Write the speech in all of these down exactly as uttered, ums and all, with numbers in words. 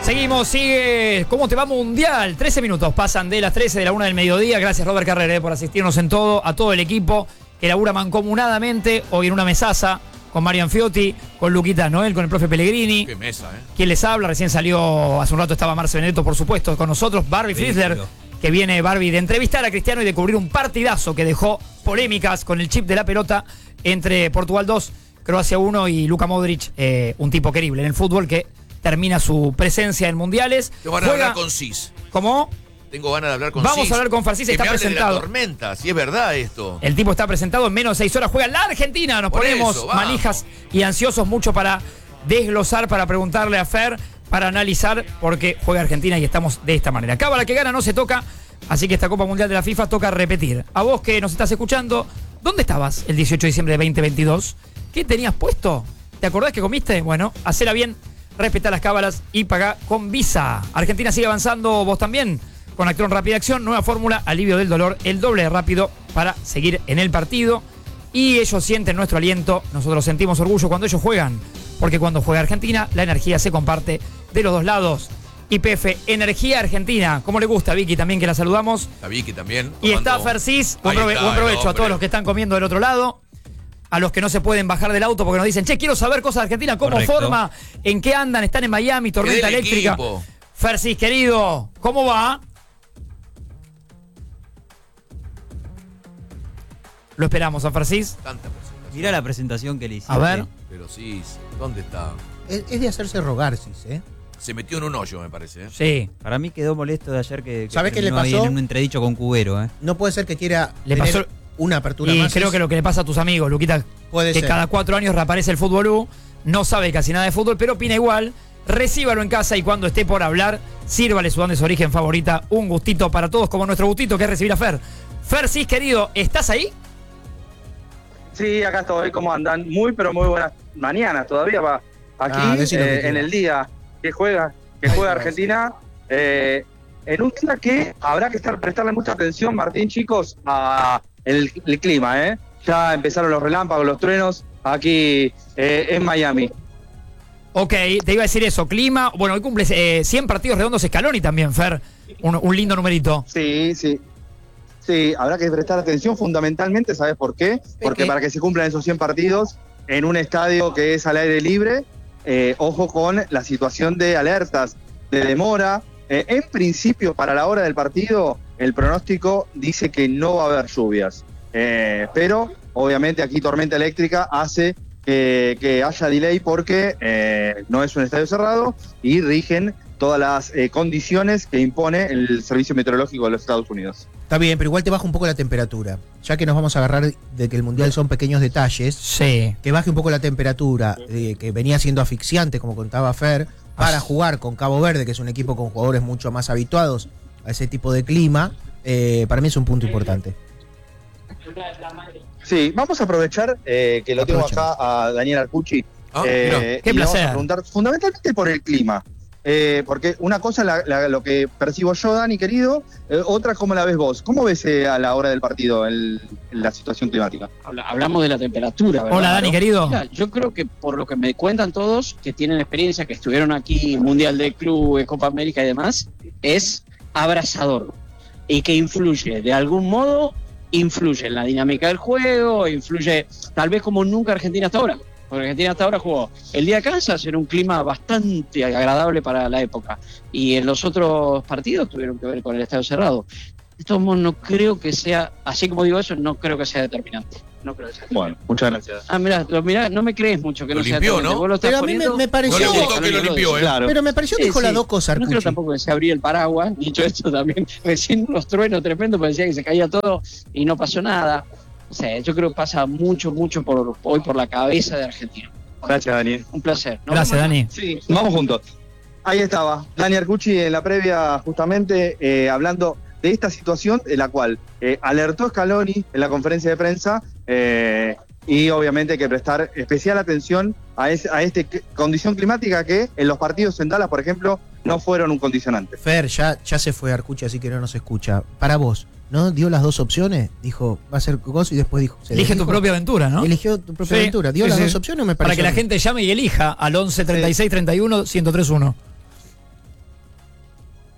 Seguimos, sigue. ¿Cómo te va Mundial? trece minutos pasan de las trece de la una del mediodía. Gracias, Robert Carrera, eh, por asistirnos en todo. A todo el equipo que labura mancomunadamente hoy en una mesaza con Marian Fiotti, con Luquita Noel, con el profe Pellegrini. Qué mesa, ¿eh? ¿Quién les habla? Recién salió, hace un rato estaba Marce Benedetto, por supuesto, con nosotros. Barbie Frizzler, que viene Barbie de entrevistar a Cristiano y de cubrir un partidazo que dejó polémicas con el chip de la pelota entre Portugal dos, Croacia uno y Luka Modric, eh, un tipo querible en el fútbol que termina su presencia en mundiales. Tengo ganas de hablar con Cis. ¿Cómo? Tengo ganas de hablar con Vamos Cis. a hablar con Farcis, está me hable presentado. de la tormenta, si es verdad esto. El tipo está presentado en menos de seis horas. Juega la Argentina. Nos Por ponemos eso, vamos. manijas y ansiosos mucho para desglosar, para preguntarle a Fer, para analizar, porque juega Argentina y estamos de esta manera. Cábala que gana no se toca, así que esta Copa Mundial de la FIFA toca repetir. A vos que nos estás escuchando, ¿dónde estabas el dieciocho de diciembre de veinte veintidós? ¿Qué tenías puesto? ¿Te acordás que comiste? Bueno, hacela bien, respetá las cábalas y pagá con Visa. Argentina sigue avanzando, vos también. Con Actron Rápida Acción, nueva fórmula, alivio del dolor, el doble de rápido para seguir en el partido. Y ellos sienten nuestro aliento, nosotros sentimos orgullo cuando ellos juegan, porque cuando juega Argentina, la energía se comparte de los dos lados. Y P F, Energía Argentina, como le gusta a Vicky también, que la saludamos. A Vicky también. Y está Fercis, buen, prove está, buen provecho a hombre. todos los que están comiendo del otro lado. A los que no se pueden bajar del auto porque nos dicen, che, quiero saber cosas de Argentina, cómo Correcto. forma, en qué andan, están en Miami, tormenta del eléctrica. equipo. Fercis, querido, ¿cómo va? Lo esperamos a Fercis. Tanta presentación. Mirá la presentación que le hiciste. A ver. Pero sí, ¿dónde está? Es, es de hacerse rogar, Cis, ¿eh? Se metió en un hoyo, me parece. ¿eh? Sí. Para mí quedó molesto de ayer que, que ¿Sabés qué le terminó ahí pasó? en un entredicho con Cubero, ¿eh? No puede ser que quiera Le tener pasó- una apertura Y más. creo Cis. que lo que le pasa a tus amigos, Luquita, Puede que ser. cada cuatro años reaparece el Fútbol U, no sabe casi nada de fútbol, pero opina igual. Recíbalo en casa y cuando esté por hablar, sírvale su de su origen favorita. Un gustito para todos, como nuestro gustito que es recibir a Fer. Fercis, querido, ¿estás ahí? Sí, acá estoy, ¿cómo andan? Muy, pero muy buenas mañanas todavía va aquí, Ah, decilo, eh, decilo. en el día que juega, que Ay, juega gracias. Argentina, eh, en un día que habrá que estar prestarle mucha atención, Martín, chicos, a el, el clima, ¿eh? Ya empezaron los relámpagos, los truenos aquí eh, en Miami. Ok, te iba a decir eso. Clima, bueno, hoy cumple eh, cien partidos redondos Scaloni también, Fer. Un, un lindo numerito. Sí, sí. Sí, habrá que prestar atención fundamentalmente, ¿sabes por qué? Porque qué? para que se cumplan esos cien partidos en un estadio que es al aire libre, eh, ojo con la situación de alertas, de demora. Eh, en principio, para la hora del partido, el pronóstico dice que no va a haber lluvias. Eh, pero, obviamente, aquí tormenta eléctrica hace que, que haya delay porque eh, no es un estadio cerrado y rigen todas las eh, condiciones que impone el Servicio Meteorológico de los Estados Unidos. Está bien, pero igual te baja un poco la temperatura. Ya que nos vamos a agarrar de que el Mundial son pequeños detalles, Sí. que baje un poco la temperatura, de que venía siendo asfixiante, como contaba Fer, para Ah. jugar con Cabo Verde, que es un equipo con jugadores mucho más habituados a ese tipo de clima, eh, para mí es un punto importante. Sí, vamos a aprovechar eh, que lo tengo Aprovechemos. acá a Daniel Arcucci. Ah, eh, mirá. Qué y le vamos placer. a preguntar fundamentalmente por el clima. Eh, porque una cosa la, la- lo que percibo yo, Dani, querido, eh, otra cómo la ves vos. ¿Cómo ves eh, a la hora del partido el- la situación climática? Habla- Hablamos de la temperatura, ¿verdad? Hola, Dani, ¿No? querido. Mira, yo creo que por lo que me cuentan todos que tienen experiencia, que estuvieron aquí, Mundial de Clubes, Copa América y demás, es abrasador y que influye, de algún modo, influye en la dinámica del juego, influye tal vez como nunca Argentina hasta ahora. Porque Argentina hasta ahora jugó el día de Kansas en un clima bastante agradable para la época. Y en los otros partidos tuvieron que ver con el estadio cerrado. De todos modos, no creo que sea, así como digo eso, no creo que sea determinante. No creo que sea Bueno, muchas gracias. Ah, mirá, lo, mirá, no me crees mucho que Lo no sea limpió, determinante. ¿no? Vos lo estás Pero a mí me, poniendo- me No pareció... le gustó que lo limpió, ¿eh? Claro. Pero me pareció que Sí, dijo las sí. dos cosas, No creo Arcucci. tampoco que se abría el paraguas, dicho esto también, recién unos truenos tremendos, parecía que se caía todo y no pasó nada. O sea, yo creo que pasa mucho, mucho por hoy por la cabeza de Argentina. Gracias, Dani. Un placer. Nos Gracias, vemos. Dani. Sí, vamos juntos. Ahí estaba, Dani Arcucci en la previa, justamente eh, hablando de esta situación en la cual eh, alertó Scaloni en la conferencia de prensa eh, y obviamente hay que prestar especial atención a, es, a esta condición climática que en los partidos en Dallas, por ejemplo, no fueron un condicionante. Fer, ya, ya se fue Arcucci, así que no nos escucha. Para vos, ¿no? Dio las dos opciones, dijo, va a ser Cocos y después dijo... se Elige tu dijo, propia aventura, ¿no? Eligió tu propia Sí, aventura. ¿Dio sí, las sí. dos opciones o me Para pareció que la a mí? gente llame y elija al once, treinta y seis, treinta y uno, ciento tres uno.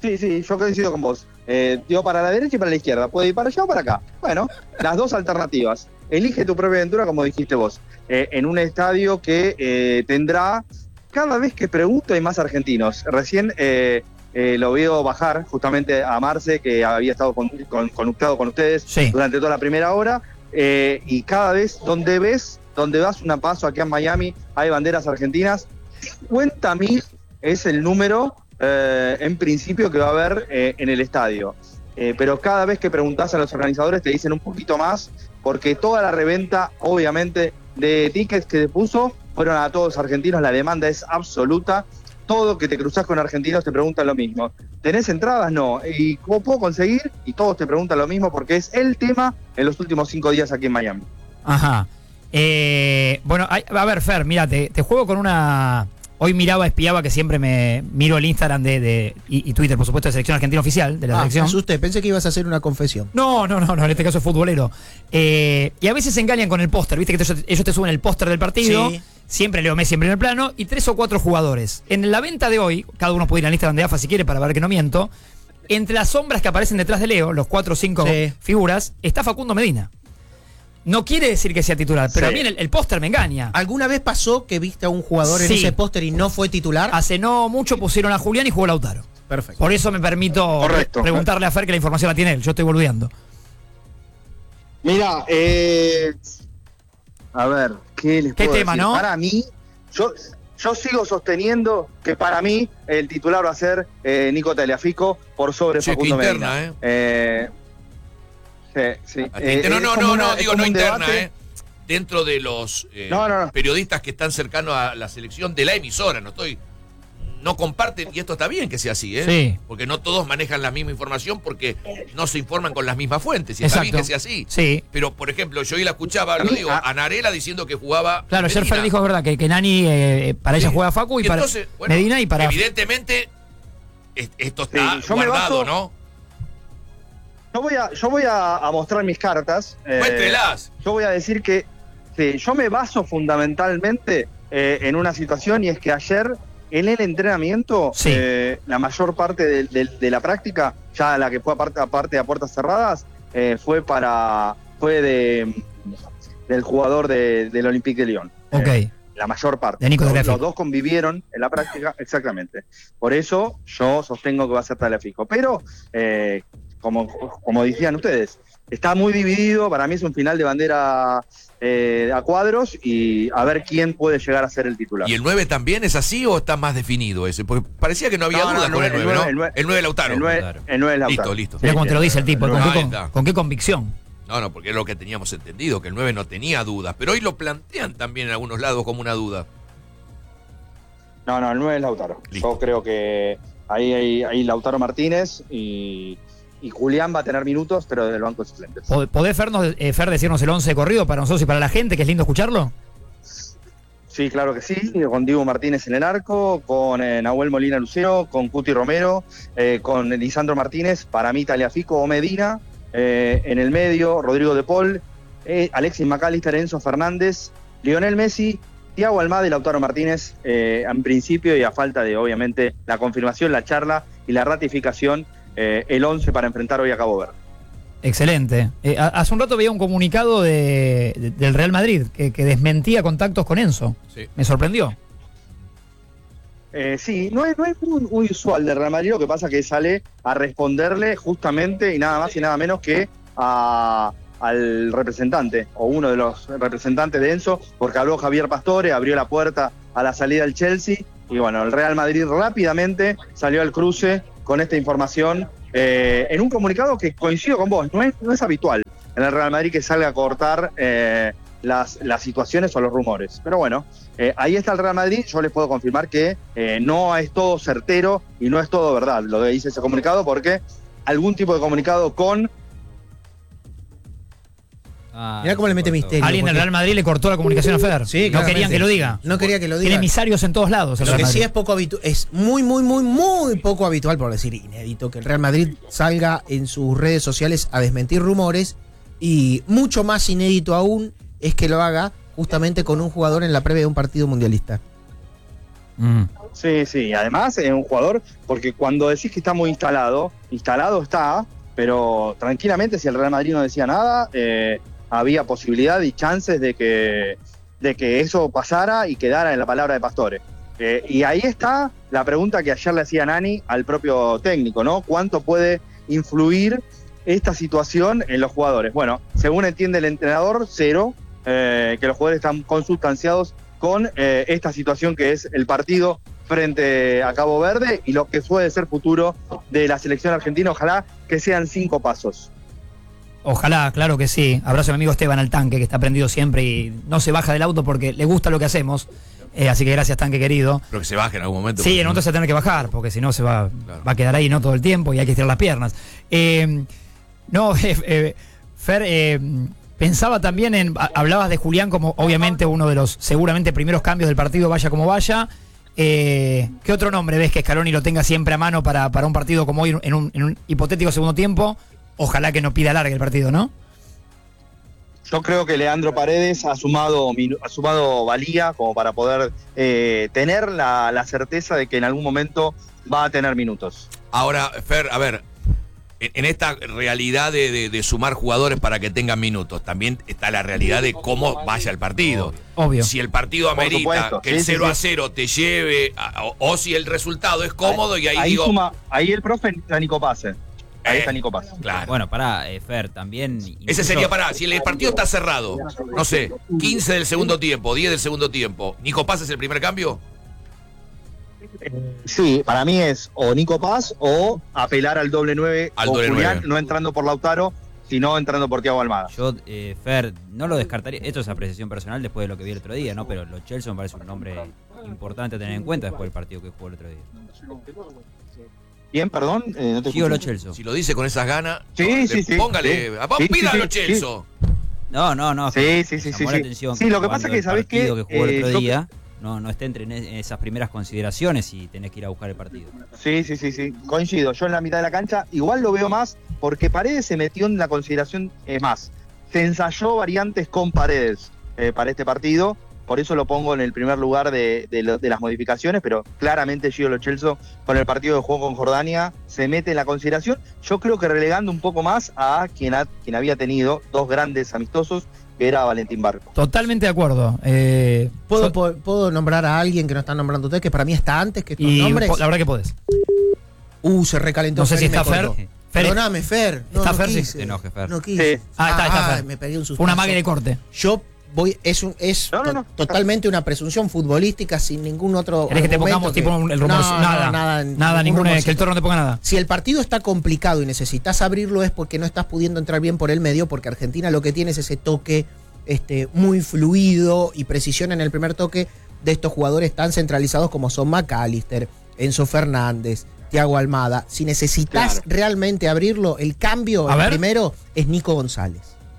Sí, sí, yo coincido con vos. Eh, digo, para la derecha y para la izquierda. Puede ir para allá o para acá. Bueno, las dos alternativas. Elige tu propia aventura, como dijiste vos. Eh, en un estadio que eh, tendrá, cada vez que pregunto hay más argentinos. Recién eh, eh, lo veo bajar justamente a Marce, que había estado con, con, conectado con ustedes Sí. durante toda la primera hora. Eh, y cada vez donde ves, donde vas una paso aquí en Miami, hay banderas argentinas. cincuenta mil es el número eh, en principio que va a haber eh, en el estadio. Eh, pero cada vez que preguntás a los organizadores te dicen un poquito más, porque toda la reventa, obviamente, de tickets que se puso fueron a todos argentinos. La demanda es absoluta. Todo que te cruzás con argentinos te preguntan lo mismo. ¿Tenés entradas? No. ¿Y cómo puedo conseguir? Y todos te preguntan lo mismo, porque es el tema en los últimos cinco días aquí en Miami. Ajá. Eh, bueno, hay- a ver, Fer, mira, te, te juego con una... Hoy miraba, espiaba, que siempre me miro el Instagram de, de y, y Twitter, por supuesto, de Selección Argentina Oficial, de la Ah, me selección. asusté, pensé que ibas a hacer una confesión. No, no, no, no, en este caso es futbolero. Eh, y a veces se engañan con el póster, viste que ellos, ellos te suben el póster del partido, Sí. siempre Leo Messi en primer plano, y tres o cuatro jugadores. En la venta de hoy, cada uno puede ir al Instagram de A F A si quiere para ver que no miento, entre las sombras que aparecen detrás de Leo, los cuatro o cinco Sí. figuras, está Facundo Medina. No quiere decir que sea titular, pero Sí. a mí el, el póster me engaña. ¿Alguna vez pasó que viste a un jugador en Sí. ese póster y no fue titular? Hace no mucho pusieron a Julián y jugó Lautaro. Perfecto. Por eso me permito Correcto. preguntarle a Fer, que la información la tiene él, yo estoy boludeando. Mira, eh, a ver, ¿qué les ¿Qué puedo tema, decir? no? Para mí, yo, yo sigo sosteniendo que para mí el titular va a ser eh, Nico Tagliafico por sobre Che, qué Facundo interna, Medina. ¿eh? Eh, sí, sí. Hasta Eh, inter- no, es no, como no, una- no, es digo como no un interna, debate. ¿eh? Dentro de los eh, No, no, no. periodistas que están cercanos a la selección de la emisora, no estoy. No comparten, y esto está bien que sea así, ¿eh? Sí. Porque no todos manejan la misma información porque no se informan con las mismas fuentes. Y está bien que sea así. Sí. Pero, por ejemplo, yo hoy la escuchaba, lo mí, digo, a- a Narela diciendo que jugaba. Claro, ayer Medina. Fer dijo, es verdad, que, que Nani, eh, para ella Sí. juega Facu y, Y para entonces, bueno, Medina y para... Evidentemente, es- esto está Sí, yo me guardado, baso- ¿no? Yo voy a, yo voy a, a mostrar mis cartas. eh, Muéstrelas. Yo voy a decir que sí, yo me baso fundamentalmente eh, en una situación, y es que ayer en el entrenamiento, Sí. eh, la mayor parte de, de- de la práctica, ya la que fue aparte, aparte a puertas cerradas, eh, fue para fue de del jugador de- del Olympique de Lyon. Ok. Eh, la mayor parte. De Nico los, Tagliafico. los dos convivieron en la práctica, exactamente. Por eso yo sostengo que va a ser Tagliafico. Pero, eh, como, como decían ustedes, está muy dividido. Para mí es un final de bandera eh, a cuadros, y a ver quién puede llegar a ser el titular. ¿Y el nueve también es así o está más definido ese? Porque parecía que no había No, no, duda el con el nueve, nueve, ¿no? el nueve, El nueve Lautaro. El nueve, Claro. el nueve es Lautaro. Listo, listo. Mira cómo te lo dice el tipo, el con, nueve. qué, Ahí con- está. con qué convicción. No, no, porque es lo que teníamos entendido, que el nueve no tenía dudas. Pero hoy lo plantean también en algunos lados como una duda. No, no, el nueve es Lautaro. Listo. Yo creo que ahí hay, hay Lautaro Martínez, y, y Julián va a tener minutos, pero del banco de suplentes. ¿Pod- ¿Podés, Fer, nos- eh, Fer, decirnos el once corrido para nosotros y para la gente, que es lindo escucharlo? Sí, claro que sí, con Diego Martínez en el arco, con eh, Nahuel Molina Lucero, con Cuti Romero, eh, con Lisandro Martínez, para mí Tagliafico o Medina, eh, en el medio Rodrigo de Paul, eh, Alexis McAllister, Enzo Fernández, Lionel Messi, Thiago Almada y Lautaro Martínez, eh, en principio, y a falta de, obviamente, la confirmación, la charla y la ratificación, eh, el once para enfrentar hoy a Cabo Verde. Excelente. Eh, a- hace un rato veía un comunicado de, de- del Real Madrid que, que desmentía contactos con Enzo. Sí. Me sorprendió. Eh, sí, no es, no es muy, muy usual de Real Madrid. Lo que pasa que sale a responderle justamente y nada más y nada menos que a, al representante, o uno de los representantes de Enzo, porque habló Javier Pastore, abrió la puerta a la salida del Chelsea, y bueno, el Real Madrid rápidamente salió al cruce con esta información, eh, en un comunicado que coincido con vos, no es, no es habitual en el Real Madrid que salga a cortar eh, las, las situaciones o los rumores. Pero bueno, eh, ahí está el Real Madrid. Yo les puedo confirmar que eh, no es todo certero y no es todo verdad lo que dice ese comunicado, porque algún tipo de comunicado con... Ah, Mirá cómo le mete cortó. misterio. Alguien del porque- Real Madrid le cortó la comunicación a Fer. Sí, no claramente. querían que lo diga. No quería que lo Tiene diga. emisarios en todos lados el Lo Real que sí Madrid. es poco habitual, es muy, muy, muy, muy poco habitual, por decir inédito, que el Real Madrid salga en sus redes sociales a desmentir rumores, y mucho más inédito aún es que lo haga justamente con un jugador en la previa de un partido mundialista. Mm. Sí, sí, además es un jugador, porque cuando decís que está muy instalado, instalado está, pero tranquilamente si el Real Madrid no decía nada, eh, había posibilidad y chances de que, de que eso pasara y quedara en la palabra de Pastore. Eh, y ahí está la pregunta que ayer le hacía Nani al propio técnico, ¿no? ¿Cuánto puede influir esta situación en los jugadores? Bueno, según entiende el entrenador, cero, eh, que los jugadores están consustanciados con eh, esta situación que es el partido frente a Cabo Verde y lo que puede ser futuro de la selección argentina. Ojalá que sean cinco pasos. Ojalá, claro que sí. Abrazo a mi amigo Esteban al tanque, que está prendido siempre y no se baja del auto porque le gusta lo que hacemos. Eh, así que gracias, tanque querido. Pero que se baje en algún momento. Sí, en un momento se va a tener que bajar, porque si no se va, Claro. va a quedar ahí no todo el tiempo y hay que estirar las piernas. Eh, no, eh, eh, Fer, eh, pensaba también en, a- hablabas de Julián como obviamente uno de los seguramente primeros cambios del partido, vaya como vaya. Eh, ¿Qué otro nombre ves que Scaloni lo tenga siempre a mano para, para un partido como hoy en un, en un hipotético segundo tiempo? Ojalá que no pida larga el partido, ¿no? Yo creo que Leandro Paredes ha sumado, minu- ha sumado valía como para poder eh, tener la, la certeza de que en algún momento va a tener minutos. Ahora, Fer, a ver, en, en esta realidad de, de- de sumar jugadores para que tengan minutos, también está la realidad de cómo vaya el partido. Obvio. Si el partido Por amerita supuesto, que sí, el sí, cero a sí. cero te lleve, a- o, o si el resultado es cómodo y ahí, ahí digo... suma, ahí el profe está Nico Pase. Ahí eh, está Nico Pase. Claro. Bueno, pará, eh, Fer, también. Ese incluso- sería para, si el partido está cerrado, no sé, quince del segundo tiempo, diez del segundo tiempo, ¿Nico Paz es el primer cambio? Sí, para mí es o Nico Paz o apelar al doble nueve Al con doble Julián, nueve. no entrando por Lautaro, sino entrando por Thiago Almada. Yo, eh, Fer, no lo descartaría. Esto es apreciación personal después de lo que vi el otro día, ¿no? Pero Lo Celso me parece un nombre importante a tener en cuenta después del partido que jugó el otro día. Bien, perdón, eh, no te Gio Lo escuché. Celso. Si lo dice con esas ganas, Sí, no, sí, le- sí, póngale, sí. vamos, Sí, sí, pídalo, sí, Celso. No, no, no. Sí, sí, sí, llamó sí, la sí. atención Sí, lo que jugando pasa que, el ¿sabés qué? partido que jugó el Eh, otro yo- día no, no esté entre en es- en esas primeras consideraciones y tenés que ir a buscar el partido. Sí, sí, sí, sí, coincido. Yo en la mitad de la cancha igual lo veo más porque Paredes se metió en la consideración, es más, se ensayó variantes con Paredes eh, para este partido, por eso lo pongo en el primer lugar de, de lo- de las modificaciones, pero claramente Gio Lo Celso con el partido de juego con Jordania se mete en la consideración, yo creo que relegando un poco más a quien, ha- quien había tenido dos grandes amistosos, que era Valentín Barco. Totalmente de acuerdo. Eh, ¿Puedo, yo- puedo, puedo nombrar a alguien que no están nombrando ustedes, que para mí está antes que estos y nombres? po- la verdad que podés. Uh, se recalentó. No sé si y me está Fer. cortó. Fer- Perdóname, Fer. No, ¿Está no Fer? Sí. quise. Te enojes, Fer. No quise. Sí. Ah, está, está Ah, Fer. me pegué un sustazo. Fue una máquina de corte. Yo voy, es un, es No, no, to- no. totalmente una presunción futbolística sin ningún otro. ¿Querés que te argumento pongamos tipo un- el rumor? No, no, nada, nada, nada, ningún ninguna, rumorcito. que el toro no te ponga nada. Si el partido está complicado y necesitas abrirlo es porque no estás pudiendo entrar bien por el medio, porque Argentina lo que tiene es ese toque este, muy fluido y precisión en el primer toque de estos jugadores tan centralizados como son McAllister, Enzo Fernández, Thiago Almada. Si necesitas Claro. realmente abrirlo, el cambio, A el ver. primero, es Nico González.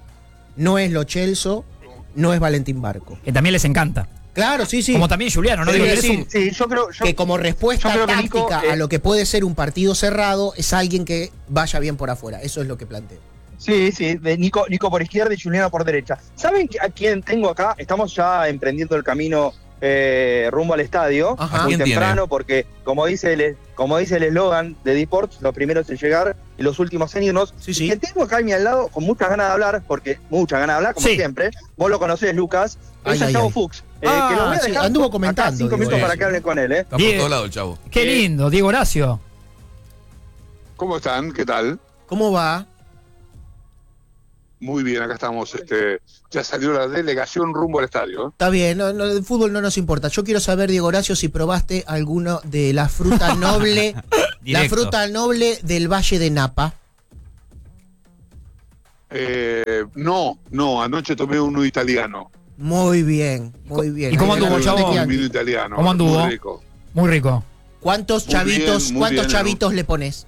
No es Lo Celso, no es Valentín Barco. Que también les encanta. Claro, sí, sí. Como también Juliano, ¿no? Sí, Digo, sí, que sí. es un- Sí, yo creo... Yo, Que como respuesta yo creo que Nico, táctica a eh, lo que puede ser un partido cerrado, es alguien que vaya bien por afuera. Eso es lo que planteo. Sí, sí, de Nico, Nico por izquierda y Juliano por derecha. ¿Saben a quién tengo acá? Estamos ya emprendiendo el camino eh, rumbo al estadio, Ajá. muy ¿Quién temprano, porque como dice el como dice el eslogan de D-Sports, los primeros en llegar y los últimos en irnos. Sí, sí. Que tengo acá a mi al lado con muchas ganas de hablar, porque muchas ganas de hablar, como Sí. siempre. Vos lo conocés, Lucas. Ay, Es a ay, Chavo ay. Fuchs. Eh, Ah, que lo voy a sí, dejar anduvo acá comentando, cinco digo, minutos eso. para que hablen con él, ¿eh? Está por Diego. todos lados el chavo. Qué lindo, Diego Horacio. ¿Cómo están? ¿Qué tal? ¿Cómo va? Muy bien, acá estamos. Este, ya salió la delegación rumbo al estadio. ¿eh? Está bien, no, no, el fútbol no nos importa. Yo quiero saber, Diego Horacio, si probaste alguno de la fruta noble, la Directo. fruta noble del Valle de Napa. Eh, no, no, anoche tomé uno italiano. Muy bien, muy bien. ¿Y cómo Ahí en anduvo, la chavo? Fuente Un Chianti. vino italiano. ¿Cómo anduvo? Muy rico. Muy rico. ¿Cuántos Muy chavitos, bien, muy cuántos bien, chavitos le pones?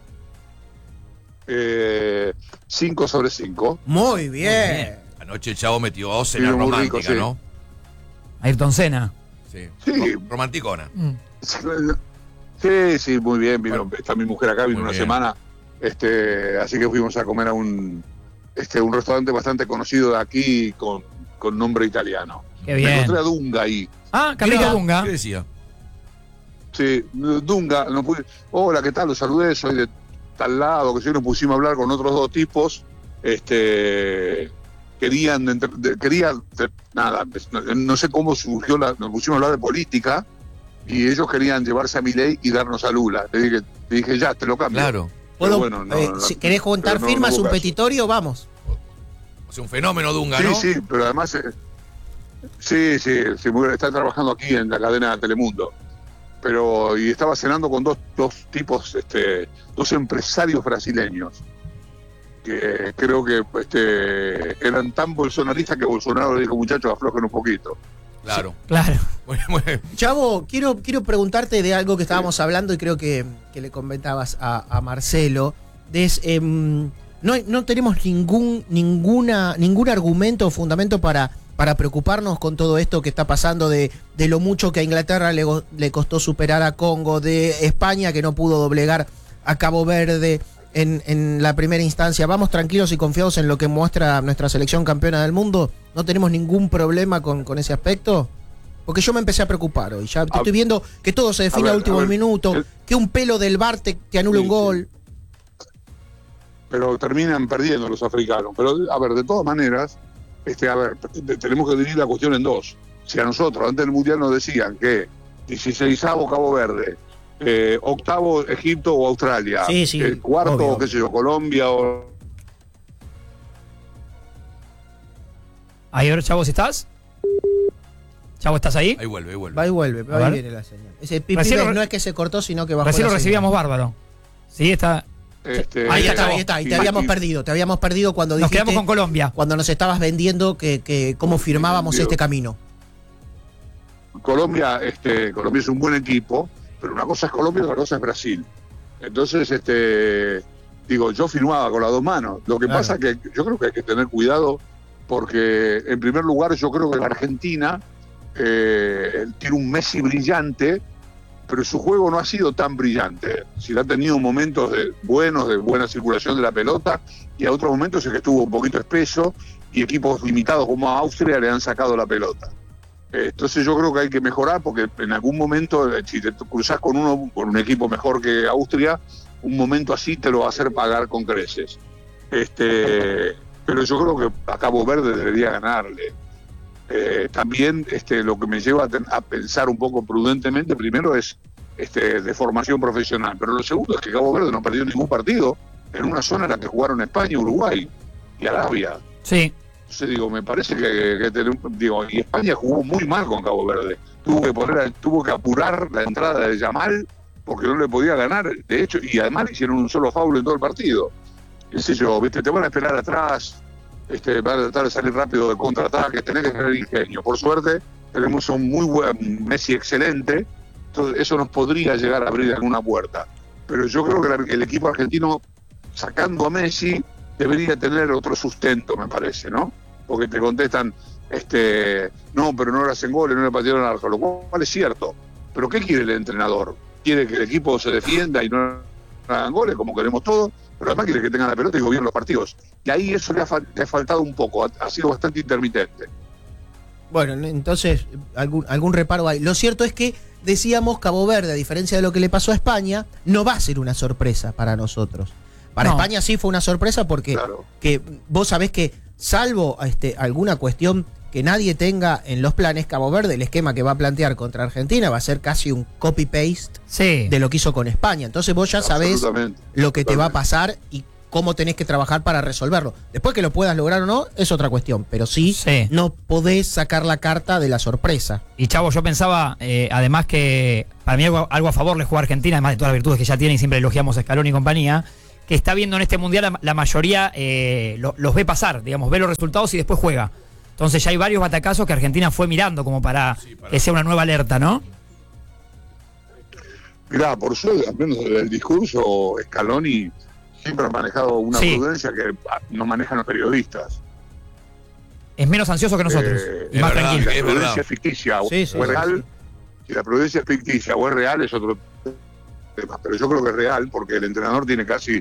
Eh, cinco sobre cinco. Muy bien. bien. Anoche el chavo metió cena Sí, muy romántica, rico, sí. ¿no? Ayrton Senna. Sí. Sí. Ro- Romanticona. Mm. Sí, sí, muy bien. Vino, está mi mujer acá, vino Muy una bien. semana. Este, así que fuimos a comer a un, este, un restaurante bastante conocido de aquí con, con nombre italiano. Qué Me bien. encontré a Dunga ahí. Ah, Carlito Mirá. Dunga. ¿Qué decía? Sí, Dunga, no pude, hola, ¿qué tal? Los saludé, soy de tal lado, que si nos pusimos a hablar con otros dos tipos, este, querían, de, de, querían, de, nada, no, no sé cómo surgió, la, nos pusimos a hablar de política, y ellos querían llevarse a Milei y darnos a Lula. Le dije, le dije ya, te lo cambio. Claro. Pero bueno, no, eh, no, si querés juntar no, firmas, no hubo un caso. petitorio, vamos. O sea, un fenómeno Dunga, Sí, ¿no? sí, pero además, eh, sí, sí, sí, muy- está trabajando aquí en la cadena Telemundo. Pero, y estaba cenando con dos, dos tipos, este, dos empresarios brasileños, que creo que este, eran tan bolsonaristas que Bolsonaro le dijo, muchachos, aflojen un poquito. Claro. Claro. Muy, muy bien. Chavo, quiero, quiero preguntarte de algo que estábamos hablando y creo que, que le comentabas a, a Marcelo. De, es, em, no, no tenemos ningún, ninguna, ningún argumento o fundamento para, para preocuparnos con todo esto que está pasando, de, de lo mucho que a Inglaterra le, go- le costó superar a Congo, de España que no pudo doblegar a Cabo Verde en, en la primera instancia. Vamos tranquilos y confiados en lo que muestra nuestra selección campeona del mundo. ¿No tenemos ningún problema con, con ese aspecto? Porque yo me empecé a preocupar hoy. Ya te A- estoy viendo que todo se define a a, ver, último a ver, minuto, el- que un pelo del V A R te, te anula Sí, un gol. Pero terminan perdiendo los africanos. Pero, a ver, de todas maneras, este, a ver, te- tenemos que dividir la cuestión en dos. Si a nosotros, antes del Mundial, nos decían que dieciseisavo Cabo Verde, eh, octavo Egipto o Australia, Sí, sí, el cuarto, obvio. qué sé yo, Colombia o... Ahí, a ver, Chavo, ¿si estás? Chavo, ¿estás ahí? Ahí vuelve, ahí vuelve. Va y vuelve, pero A ahí ver. viene la señal. Ese pipi Recién lo- no es que se cortó, sino que bajó Recién la lo recibíamos señal. bárbaro. Sí, está. Este, Ahí Ahí está, acabó. ahí está. Y Y- te habíamos y- perdido. Te habíamos perdido cuando Nos dijiste, quedamos con Colombia. cuando nos estabas vendiendo que, que cómo firmábamos Dios. este camino. Colombia, este, Colombia es un buen equipo, pero una cosa es Colombia y otra cosa es Brasil. Entonces, este, digo, yo firmaba con las dos manos. Lo que Claro. pasa que yo creo que hay que tener cuidado porque, en primer lugar, yo creo que la Argentina eh, tiene un Messi brillante, pero su juego no ha sido tan brillante. Si ha tenido momentos de buenos, de buena circulación de la pelota, y a otros momentos es que estuvo un poquito espeso y equipos limitados como Austria le han sacado la pelota. Eh, Entonces yo creo que hay que mejorar porque en algún momento, eh, si te cruzás con uno, con un equipo mejor que Austria, un momento así te lo va a hacer pagar con creces. Este, pero yo creo que a Cabo Verde debería ganarle. Eh, también este, lo que me lleva a, ten- a pensar un poco prudentemente, primero es este, de formación profesional, pero lo segundo es que Cabo Verde no perdió ningún partido en una zona en la que jugaron España, Uruguay y Arabia. Sí. Entonces digo, me parece que, que tenemos- digo, y España jugó muy mal con Cabo Verde. Tuvo que poner, tuvo que apurar la entrada de Yamal porque no le podía ganar. De hecho, y además hicieron un solo foul en todo el partido. Qué sé yo, viste, te van a esperar atrás, este, van a tratar de salir rápido de contraataque, tenés que tener ingenio. Por suerte, tenemos un muy buen Messi excelente, entonces eso nos podría llegar a abrir alguna puerta. Pero yo creo que la- el equipo argentino, sacando a Messi, debería tener otro sustento, me parece, ¿no? Porque te contestan, este, no, pero no le hacen goles, no le patearon al arco, lo cual es cierto. Pero ¿qué quiere el entrenador? ¿Quiere que el equipo se defienda y no hagan goles, como queremos todos? Pero además quiere que tengan la pelota y gobiernen los partidos. Y ahí eso le ha, fal- le ha faltado un poco, ha, ha sido bastante intermitente. Bueno, entonces algún, algún reparo hay. Lo cierto es que decíamos Cabo Verde, a diferencia de lo que le pasó a España, no va a ser una sorpresa para nosotros. Para No. España sí fue una sorpresa porque Claro. que vos sabés que, salvo este, alguna cuestión que nadie tenga en los planes, Cabo Verde, el esquema que va a plantear contra Argentina va a ser casi un copy-paste Sí. de lo que hizo con España. Entonces vos ya sabés Absolutamente. lo que te va a pasar y cómo tenés que trabajar para resolverlo. Después que lo puedas lograr o no, es otra cuestión. Pero sí, Sí. no podés sacar la carta de la sorpresa. Y Chavo, yo pensaba, eh, además que para mí algo, algo a favor le juega a Argentina, además de todas las virtudes que ya tiene y siempre elogiamos a Scaloni y compañía, que está viendo en este mundial la, la mayoría eh, lo- los ve pasar, digamos, ve los resultados y después juega. Entonces ya hay varios batacazos que Argentina fue mirando como para, Sí, para- que sea una nueva alerta, ¿no? Mirá, por suerte, al menos del discurso, Scaloni siempre ha manejado una Sí. prudencia que ah, no manejan los periodistas. Es menos ansioso que nosotros. Eh, y más es verdad, tranquilo. La es prudencia verdad. es ficticia o Sí, es sí, real. sí. Si la prudencia es ficticia o es real es otro tema. Pero yo creo que es real porque el entrenador tiene casi